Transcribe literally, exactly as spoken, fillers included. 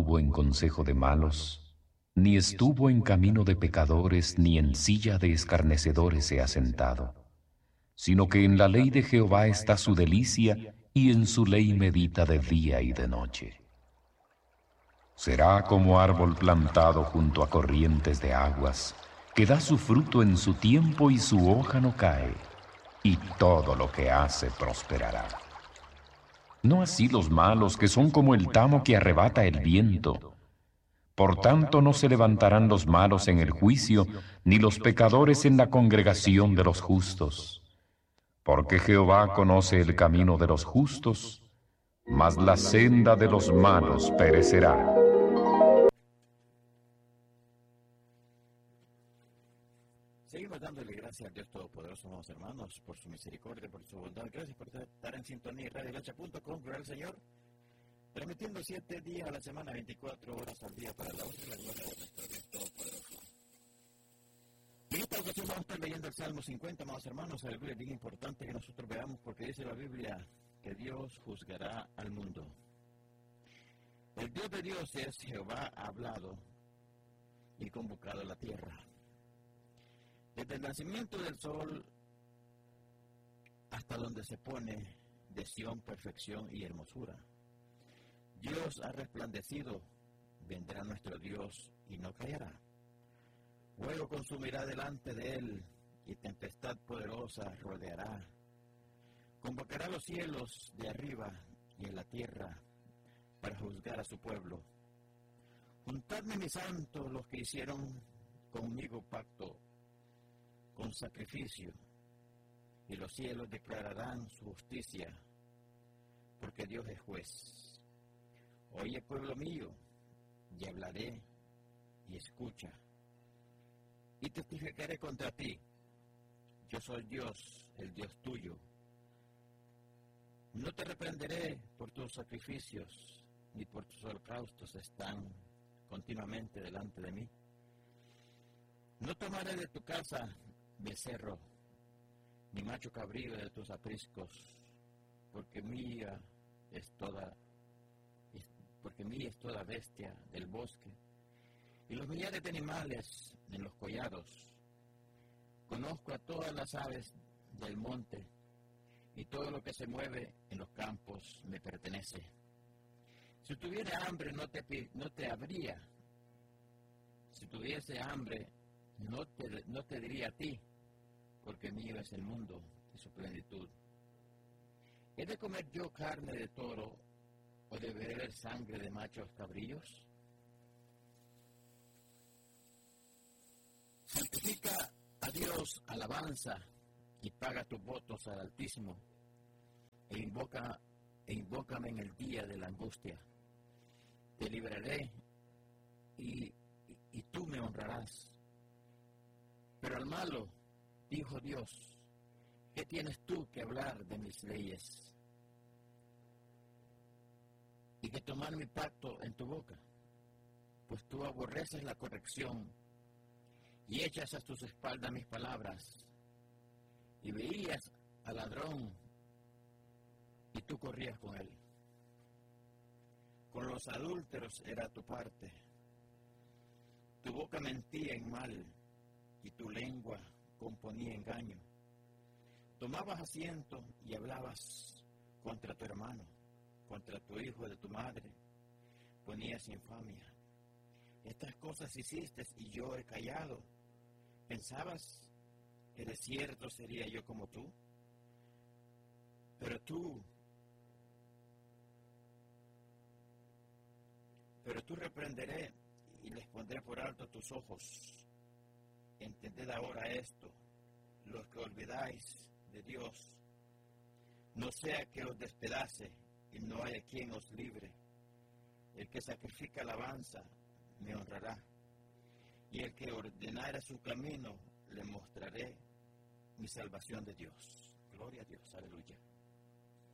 anduvo en consejo de malos, ni estuvo en camino de pecadores, ni en silla de escarnecedores se ha sentado, sino que en la ley de Jehová está su delicia, y en su ley medita de día y de noche. Será como árbol plantado junto a corrientes de aguas, que da su fruto en su tiempo y su hoja no cae, y todo lo que hace prosperará. No así los malos, que son como el tamo que arrebata el viento. Por tanto no se levantarán los malos en el juicio, ni los pecadores en la congregación de los justos. Porque Jehová conoce el camino de los justos, mas la senda de los malos perecerá. Seguimos dándole gracias a Dios Todopoderoso, amados hermanos, por su misericordia, por su bondad. Gracias por estar en sintonía en radio lacha punto com, gloria al Señor. Transmitiendo siete días a la semana, veinticuatro horas al día para la honra y la gloria de nuestro Dios Todopoderoso. En esta ocasión vamos a estar leyendo el Salmo cincuenta, amados hermanos. Aleluya, es bien importante que nosotros veamos, porque dice la Biblia que Dios juzgará al mundo. El Dios de Dios es Jehová, ha hablado y convocado a la tierra. Desde el nacimiento del sol hasta donde se pone de Sión, perfección y hermosura. Dios ha resplandecido, vendrá nuestro Dios y no callará. Fuego consumirá delante de él y tempestad poderosa rodeará. Convocará los cielos de arriba y en la tierra para juzgar a su pueblo. Juntadme, mis santos, los que hicieron conmigo pacto con sacrificio, y los cielos declararán su justicia, porque Dios es juez. Oye, pueblo mío, y hablaré, y escucha, y testificaré contra ti. Yo soy Dios, el Dios tuyo. No te reprenderé por tus sacrificios, ni por tus holocaustos están continuamente delante de mí. No tomaré de tu casa becerro, ni macho cabrío de tus apriscos, porque mía es toda, porque mía es toda bestia del bosque, y los millares de animales en los collados. Conozco a todas las aves del monte, y todo lo que se mueve en los campos me pertenece. Si tuviera hambre no te, no te habría, si tuviese hambre no te, no te diría a ti, porque mío es el mundo y su plenitud. ¿He de comer yo carne de toro o de beber sangre de machos cabrillos? Santifica a Dios, alabanza, y paga tus votos al Altísimo, e invoca, e invócame en el día de la angustia. Te libraré y, y, y tú me honrarás. Pero al malo dijo Dios, ¿qué tienes tú que hablar de mis leyes? Y que tomar mi pacto en tu boca, pues tú aborreces la corrección y echas a tus espaldas mis palabras. Y veías al ladrón y tú corrías con él. Con los adúlteros era tu parte. Tu boca mentía en mal y tu lengua componía engaño. Tomabas asiento y hablabas contra tu hermano, contra tu hijo de tu madre, ponías infamia. Estas cosas hiciste y yo he callado. ¿Pensabas que de cierto sería yo como tú? Pero tú, pero tú reprenderé y les pondré por alto tus ojos. Entended ahora esto, los que olvidáis de Dios, no sea que os despedace y no haya quien os libre. El que sacrifica alabanza me honrará, y el que ordenara su camino le mostraré mi salvación de Dios. Gloria a Dios, aleluya.